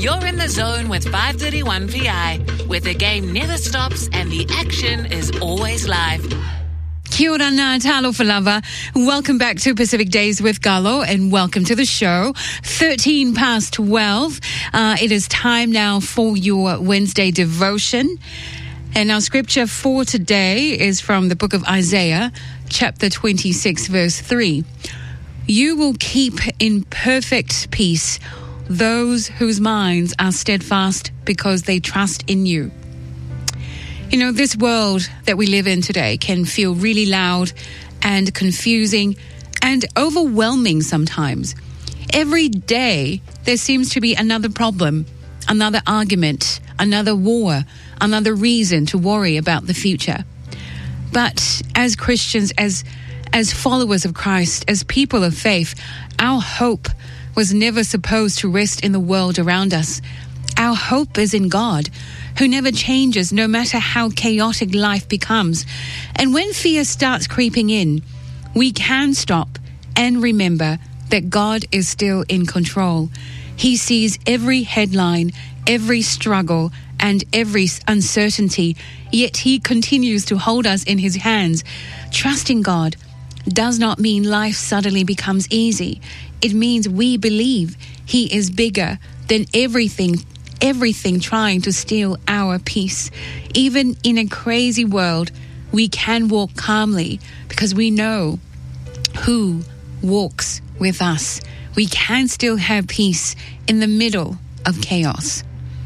You're in the zone with 531 PI, where the game never stops and the action is always live. Kia ora ngā talofa lava. Welcome back to Pacific Days with Galo and welcome to the show. 13 past 12. It is time now for your Wednesday devotion. And our scripture for today is from the book of Isaiah, chapter 26, verse 3. You will keep in perfect peace those whose minds are steadfast because they trust in you. You know, this world that we live in today can feel really loud and confusing and overwhelming sometimes. Every day, there seems to be another problem, another argument, another war, another reason to worry about the future. But as Christians, as followers of Christ, as people of faith, our hope was never supposed to rest in the world around us. Our hope is in God, who never changes no matter how chaotic life becomes. And when fear starts creeping in, we can stop and remember that God is still in control. He sees every headline, every struggle, and every uncertainty, yet He continues to hold us in His hands. Trusting God does not mean life suddenly becomes easy. It means we believe He is bigger than everything trying to steal our peace. Even in a crazy world, we can walk calmly because we know who walks with us. We can still have peace in the middle of chaos.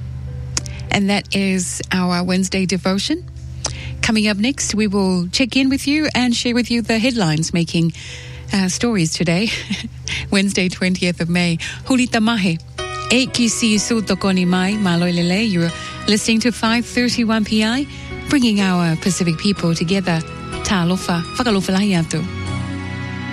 And that is our Wednesday devotion. Coming up next, we will check in with you and share with you the headlines making stories today, Wednesday, 20th of May. Hulita mahe. AQC Sutokoni Mai Maloilele. You're listening to 531 PI, bringing our Pacific people together. Ta alofa, whakalofa lahi atu.